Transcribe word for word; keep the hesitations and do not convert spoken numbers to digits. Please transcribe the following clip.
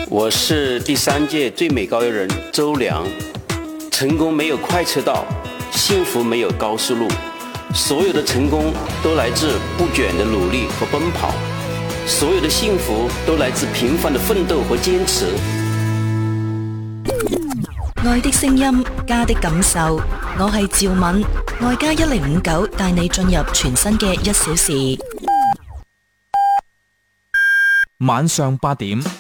我是第三届最美高邮人周良。成功没有快车道，幸福没有高速路，所有的成功都來自不倦的努力和奔跑，所有的幸福都來自平凡的奮鬥和堅持。 愛的聲音，家的感受，我係趙敏，愛家一零五九帶你進入全新嘅一小時。 晚上八點。